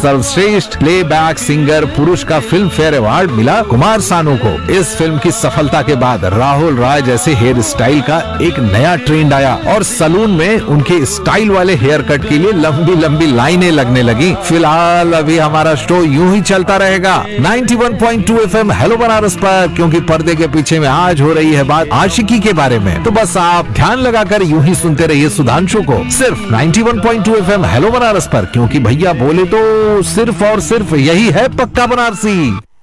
सर्वश्रेष्ठ playback singer पुरुष का फिल्म फेयर अवार्ड मिला कुमार सानू को। इस फिल्म की सफलता के बाद राहुल राय जैसे हेयर स्टाइल का एक नया ट्रेंड आया और सलून में उनके स्टाइल वाले हेयर कट के लिए लंबी लंबी लाइनें लगने लगी। फिलहाल अभी हमारा शो यूं ही चलता रहेगा 91.2 FM हेलो बनारस पर, क्योंकि पर्दे के पीछे में आज हो रही है बात आशिकी के बारे में। तो बस आप ध्यान लगाकर यूं ही सुनते रहिए सुधांशु को सिर्फ 91.2 FM हेलो बनारस पर, क्योंकि भैया बोले तो सिर्फ और सिर्फ यही है पक्का बनारसी।